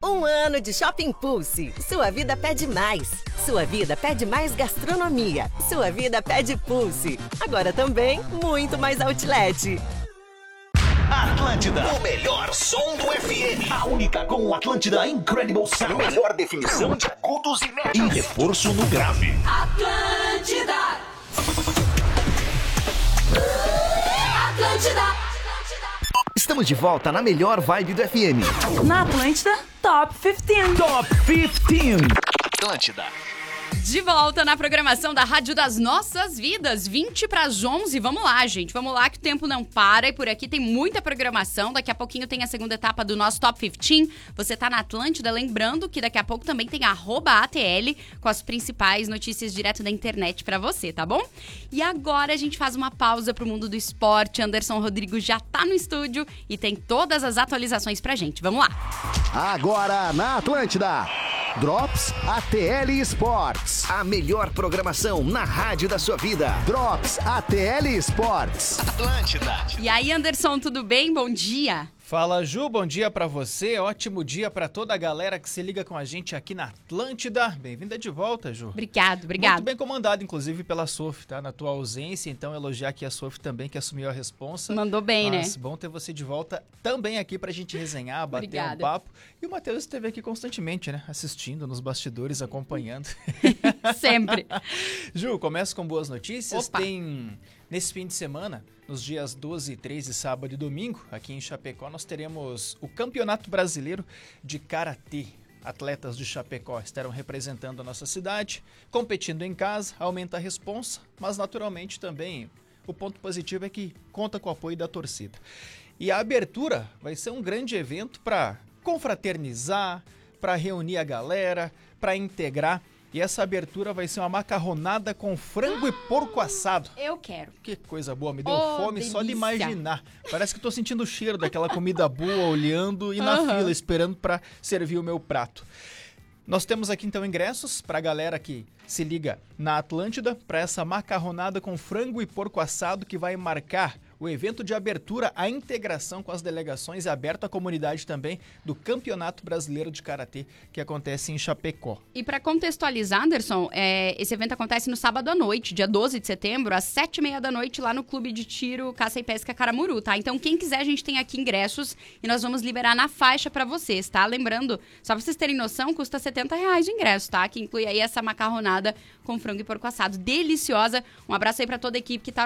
Um ano de Shopping Pulse. Sua vida pede mais. Sua vida pede mais gastronomia. Sua vida pede Pulse. Agora também, muito mais outlet. Atlântida, o melhor som do FM. A única com o Atlântida Incredible Sound. Melhor definição de agudos e médios. E reforço no grave. Atlântida. Atlântida. Estamos de volta na melhor vibe do FM. Na Atlântida, Top 15. Top 15. Atlântida. De volta na programação da Rádio das Nossas Vidas, 20 para as 11. Vamos lá, gente. Vamos lá que o tempo não para e por aqui tem muita programação. Daqui a pouquinho tem a segunda etapa do nosso Top 15. Você tá na Atlântida, lembrando que daqui a pouco também tem @ATL com as principais notícias direto da internet para você, tá bom? E agora a gente faz uma pausa pro mundo do esporte. Anderson Rodrigo já tá no estúdio e tem todas as atualizações pra gente. Vamos lá. Agora na Atlântida. Drops ATL Sports. A melhor programação na rádio da sua vida. Drops ATL Sports. Atlântida. E aí, Anderson, tudo bem? Bom dia. Fala, Ju, bom dia pra você, ótimo dia pra toda a galera que se liga com a gente aqui na Atlântida. Bem-vinda de volta, Ju. Obrigado. Muito bem comandado, inclusive, pela Sof, tá? Na tua ausência, então elogiar aqui a Sof também, que assumiu a responsa. Mandou bem, Mas né? bom ter você de volta também aqui pra gente resenhar, bater um papo. E o Matheus esteve aqui constantemente, né? Assistindo nos bastidores, acompanhando. Sempre. Ju, começo com boas notícias. Opa. Tem... Nesse fim de semana, nos dias 12, 13, sábado e domingo, aqui em Chapecó, nós teremos o Campeonato Brasileiro de Karatê. Atletas de Chapecó estarão representando a nossa cidade, competindo em casa, aumenta a responsa, mas naturalmente também o ponto positivo é que conta com o apoio da torcida. E a abertura vai ser um grande evento para confraternizar, para reunir a galera, para integrar. E essa abertura vai ser uma macarronada com frango e porco assado. Eu quero. Que coisa boa, me deu fome delícia. só de imaginar. Parece que tô sentindo o cheiro daquela comida boa, olhando e na fila, esperando para servir o meu prato. Nós temos aqui então ingressos para a galera que se liga na Atlântida para essa macarronada com frango e porco assado que vai marcar o evento de abertura, a integração com as delegações e aberto à comunidade também do Campeonato Brasileiro de Karatê que acontece em Chapecó. E para contextualizar, Anderson, esse evento acontece no sábado à noite, dia 12 de setembro, às 7h30 da noite, lá no Clube de Tiro, Caça e Pesca Caramuru, tá? Então, quem quiser, a gente tem aqui ingressos e nós vamos liberar na faixa para vocês, tá? Lembrando, só pra vocês terem noção, custa R$70 o ingresso, tá? Que inclui aí essa macarronada com frango e porco assado. Deliciosa. Um abraço aí para toda a equipe que tá